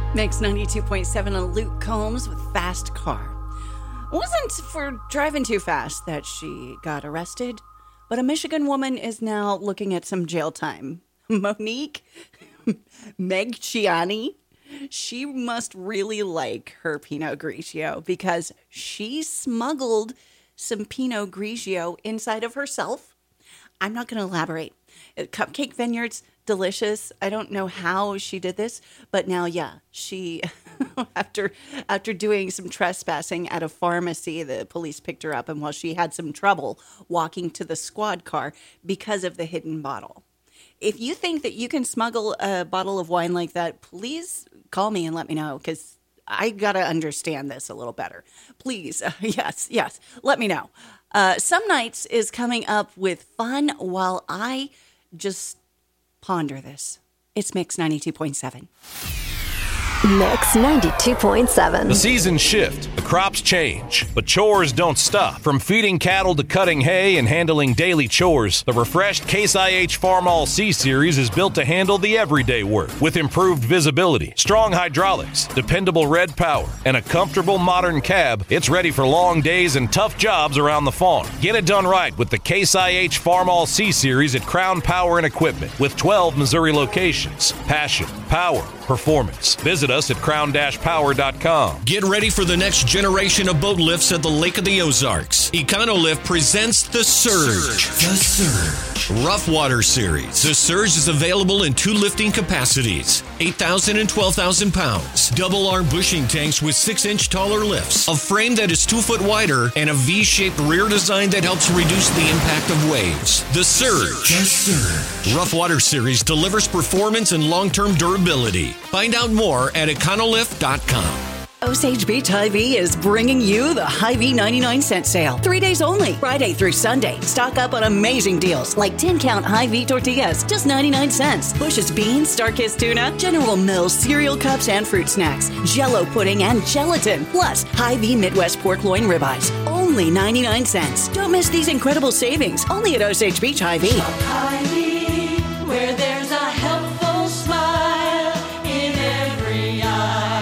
Mix 92.7 on Luke Combs with Fast Car. It wasn't for driving too fast that she got arrested, but a Michigan woman is now looking at some jail time. Monique Megciani, she must really like her Pinot Grigio because she smuggled some Pinot Grigio inside of herself. I'm not going to elaborate. Cupcake Vineyards, delicious. I don't know how she did this, but now, she, after doing some trespassing at a pharmacy, the police picked her up, and while she had some trouble walking to the squad car because of the hidden bottle. If you think that you can smuggle a bottle of wine like that, please call me and let me know, because I got to understand this a little better. Please, yes, let me know. Some Nights is coming up with fun while I just ponder this. It's Mix 92.7. Mix 92.7. The seasons shift, the crops change, but chores don't stop. From feeding cattle to cutting hay and handling daily chores, the refreshed Case IH Farmall C-Series is built to handle the everyday work. With improved visibility, strong hydraulics, dependable red power, and a comfortable modern cab, it's ready for long days and tough jobs around the farm. Get it done right with the Case IH Farmall C-Series at Crown Power and Equipment with 12 Missouri locations. Passion, power, performance. Visit us at crown-power.com. Get ready for the next generation of boat lifts at the Lake of the Ozarks. EconoLift presents The Surge. The Surge. Rough Water Series. The Surge is available in 2 lifting capacities, 8,000 and 12,000 pounds. Double-arm bushing tanks with 6-inch taller lifts, a frame that is 2 foot wider, and a V-shaped rear design that helps reduce the impact of waves. The Surge. The Surge. Rough Water Series delivers performance and long-term durability. Find out more at econolift.com. Osage Beach Hy-Vee is bringing you the Hy-Vee 99-cent sale. 3 days only, Friday through Sunday. Stock up on amazing deals like 10-count Hy-Vee tortillas, just 99 cents. Bush's beans, Starkist tuna, General Mills cereal cups and fruit snacks, Jell-O pudding and gelatin, plus Hy-Vee Midwest pork loin ribeyes, only 99 cents. Don't miss these incredible savings, only at Osage Beach Hy-Vee. Hy-Vee, where there's a helpful smile in every eye.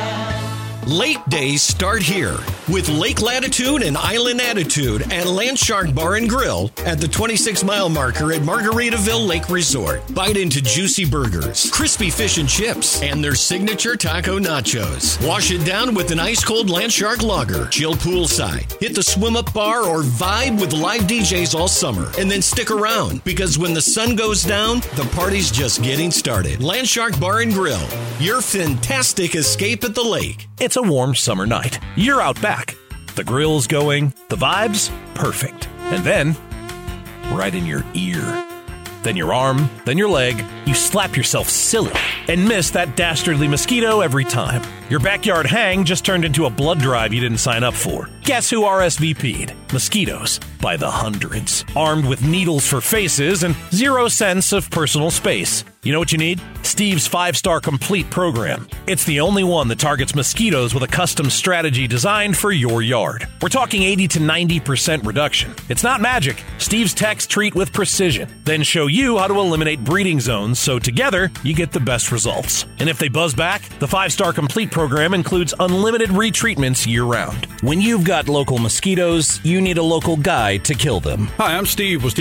Lake days start here with Lake Latitude and Island Attitude at Landshark Bar and Grill at the 26-mile marker at Margaritaville Lake Resort. Bite into juicy burgers, crispy fish and chips, and their signature taco nachos. Wash it down with an ice-cold Landshark lager. Chill poolside. Hit the swim-up bar or vibe with live DJs all summer. And then stick around, because when the sun goes down, the party's just getting started. Landshark Bar and Grill, your fantastic escape at the lake. It's a warm summer night. You're out back. The grill's going, the vibe's perfect. And then, right in your ear, then your arm, then your leg, you slap yourself silly and miss that dastardly mosquito every time. Your backyard hang just turned into a blood drive you didn't sign up for. Guess who RSVP'd? Mosquitoes by the hundreds. Armed with needles for faces and 0 sense of personal space. You know what you need? Steve's 5-star complete program. It's the only one that targets mosquitoes with a custom strategy designed for your yard. We're talking 80 to 90% reduction. It's not magic. Steve's techs treat with precision, then show you how to eliminate breeding zones so together you get the best results. And if they buzz back, the 5-star complete program includes unlimited retreatments year-round. When you've got local mosquitoes, you need a local guy to kill them. Hi, I'm Steve with Steve